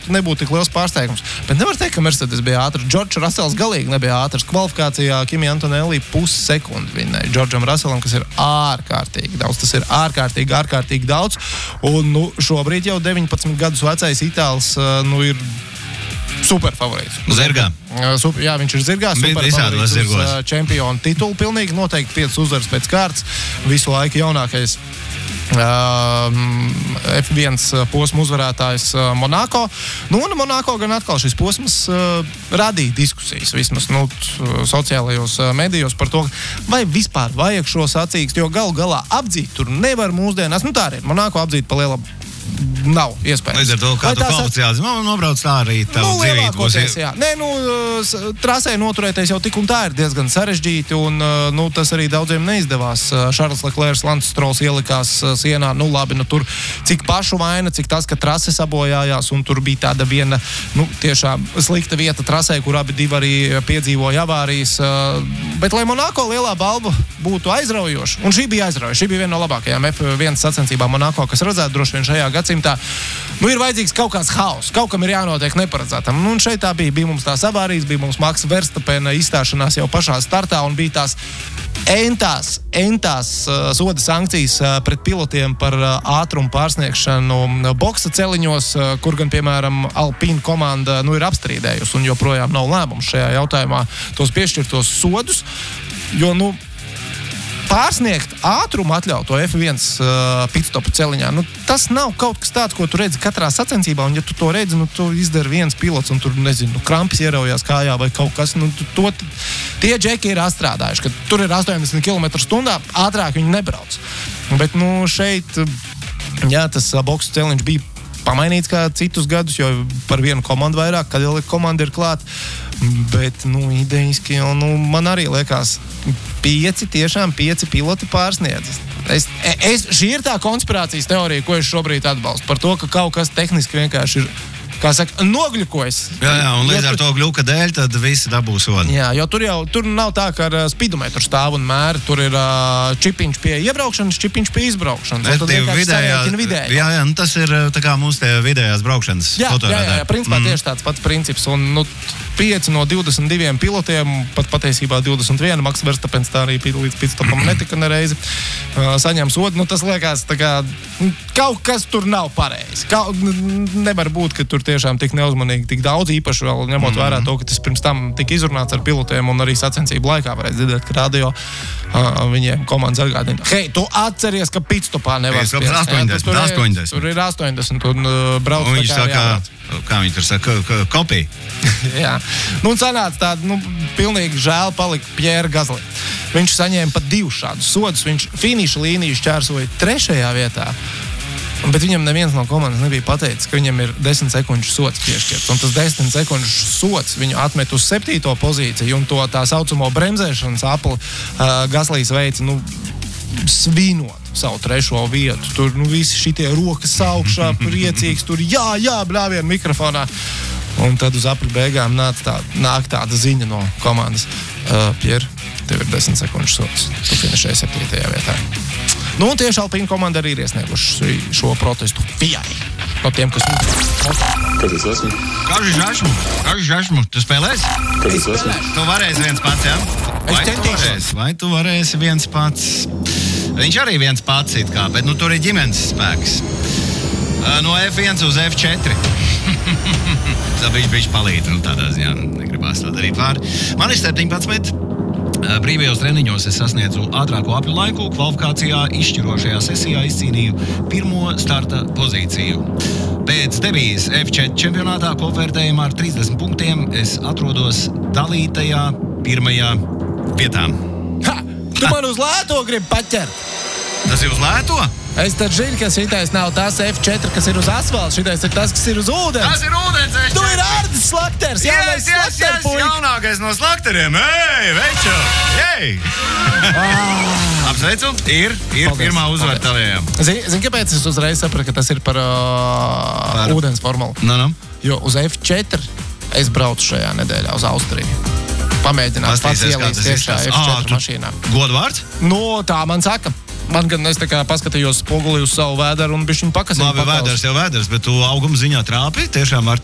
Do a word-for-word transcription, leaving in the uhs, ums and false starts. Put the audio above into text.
nebūtu, nebūtu tik liels pārsteigums. Bet nevar teikt, ka Mercedes bija ātrs. Džordžs Rasels galīgi nebija ātrs. Kvalifikācijā Kimi Antonelli pusi sekundi vinnēja Džordžam Raselam, kas ir ārkārtīgi daudz. Tas ir ārkārtīgi, ārkārtīgi daudz. Un nu, šobrīd jau deviņpadsmit gadus vecais itālis nu, ir super favorīts. Zirgā. Super, jā, viņš ir zirgā, super favorīts uz uh, čempionu titulu. Pilnīgi noteikti piecas uzvaras pēc kārtas. Visu laiku jaunākais uh, F viens posmu uzvarētājs uh, Monako. Nu, un Monako gan atkal šis posms uh, radīja diskusijas, vismaz nu, sociālajos uh, medijos par to, vai vispār vajag šo sacīkstu, jo galu galā apdzīt tur nevar mūsdienās. Nu, tā arī ir. Monako apdzīt pa lielam nav iespējams. Līdz ar to, kā tu kvalificēsi, nu, nobrauc tā arī tavu nu, dzīvību būs. Jā. Nē, nu, trasē noturēties jau tik un tā ir diezgan sarežģīti, un, nu, tas arī daudziem neizdevās. Šarls Leclercs, Lance Strolls ielikās sienā, nu, labi, nu, tur cik pašu vaina, cik tas, ka trase sabojājās, un tur bija tāda viena, nu, tiešām slikta vieta trasē, kur abi divi arī piedzīvoja avārijas. Bet, lai Monako lielā balva būtu aizraujoša, un šī bija aizraujoša, šī bija viena no labākajām F viens sacensībām Monako, kas redzētu droši vien šajā gadsimtā, nu, ir vajadzīgs kaut kāds haus, kaut kam ir jānotiek neparedzētam. Nu, un šeit tā bija, bija mums tās avārijas, bija mums Maksa Verstapena izstāšanās jau pašā startā, un bija tās entās, entās uh, soda sankcijas uh, pret pilotiem par uh, ātrumu pārsniegšanu uh, boksa celiņos, uh, kur gan, piemēram, Alpine komanda, nu, ir apstrīdējusi, un joprojām nav lēmums šajā jautājumā tos piešķirtos sodus, jo, nu, pārsniegt ātrumu atļauto F viens uh, pitstopu celiņā, nu, tas nav kaut kas tāds, ko tu redzi katrā sacensībā, un ja tu to redzi, nu, tu izdari viens pilots, un tur, nezinu, krampis ieraujās kājā vai kaut kas, nu, to, tie džeki ir atstrādājuši, ka tur ir astoņdesmit kilometru stundā, ātrāk viņi nebrauc. Bet, nu, šeit, jā, tas uh, boksu celiņš bija pamainīts kā citus gadus, jo par vienu komandu vairāk, kad jau komanda ir klāt. Bet, nu, idejiski, jo, nu, man arī liekas, pieci, tiešām pieci piloti pārsniedz. Es, es, šī ir tā konspirācijas teorija, ko es šobrīd atbalstu. Par to, ka kaut kas tehniski vienkārši ir, kā saka, nogļukojas. Jā, jā, un līdz ar to gļuka dēļ, tad visi dabū sodu. Jā, jo tur jau tur nav tā, ka ar spidometru stāv un mēra. Tur ir uh, čipiņš pie iebraukšanas, čipiņš pie izbraukšanas. Et, vidējā, vidējā. Jā, jā, nu tas ir tā kā mūsu tie vidējās braukšanas. Jā, jā, jā, jā, principā mm. tieši tāds pats princips. Un, nu, pieci no divdesmit diviem pilotiem, pat patiesībā divdesmit viens, Maks Verstapens tā arī līdz pitstopam netika nereizi uh, saņem sodu. Nu, tas liekas, tā kā kaut kas tur nav pareizi. Kaut, nevar būt, ka tur tiešām tik neuzmanīgi, tik daudz, īpaši vēl ņemot mm-hmm. vērā to, ka tas pirms tam tika izrunāts ar pilotiem un arī sacensību laikā varēja dzirdēt, ka radio uh, viņiem komandas atgādina. Hei, tu atceries, ka pitstopā nevar spiest. astoņdesmit, tur, astoņdesmit. Tur ir astoņdesmit un uh, brauc un tā kā jābrauc. Kā viņi tur saka, kopija. Jā. Nu, un sanāca tāda, nu, pilnīgi žēl palika Pjēra Gazli. Viņš saņēma pat divus šādus sodus. Viņš finiša līniju šķērsoja trešajā vietā. Bet viņam neviens no komandas nebija pateicis, ka viņam ir desmit sekundžu sods piešķirts. Un tas desmit sekundžu sods viņu atmet uz septīto pozīciju, un to tā saucamo bremzēšanas apli uh, Gaslīs veica, nu, svinot savu trešo vietu. Tur, nu, visi šitie rokas augšā, priecīgs, tur jā, jā, bļāvien mikrofonā. Un tad uz apli beigām nāk, tā, nāk tāda ziņa no komandas. Uh, Pjer, tev ir desmit sekundžu sods. Tu finišēji septītajā vietā. Nu, un tieši Alpine komanda arī ir iesnieguši šo protestu F I A. No tiem, kas... Kad es esmu? Kažis esmu? Kažis esmu? Tu spēlēsi? Kad es esmu? Tu varēsi viens pats, jā? Vai tu varēsi? Vai tu varēsi viens pats? Viņš arī viens pats it kā, bet nu tur ir ģimenes spēks. No F viens uz F četri. Tā viņš bišķi palīdz, nu tādā ziņā negribās tā darīt vārdi. Man ir septiņpadsmit. Brīvajos treniņos es sasniedzu ātrāko apļu laiku, kvalifikācijā izšķirošajā sesijā izcīnīju pirmo starta pozīciju. Pēc debijas F četri čempionātā kopvērtējumā ar trīsdesmit punktiem es atrodos dalītajā pirmajā vietā. Ha! Tu ha. Man uz lēto gribi paķert! Tas ir uz lēto? Es tad zinu, ka šitais nav tas F četri, kas ir uz asfalta, šitais ir tas, kas ir uz ūdens. Tas ir ūdens F četri. Tu ir Ārdis Slakters, jaunais yes, yes, Slakter yes, puika. Jaunākais no Slakteriem. Ei, večo! Ei! Ah. Apsveicu, ir, ir paldies, pirmā uzvara tavējām. Zini, zin, kāpēc es uzreiz sapratu, ka tas ir par, uh, par... ūdens formulu? No, no. Jo uz F četri es braucu šajā nedēļā uz Austriju. Pamēģināt pats ielīst tiešā F četri mašīnā. Godvārds? Nu, tā man saka. Man gan es tā kā paskatījos spoguli uz savu vēderu un bišķiņu pakasīju. Labi, vēders jau vēders, bet tu auguma ziņā trāpi tiešām ar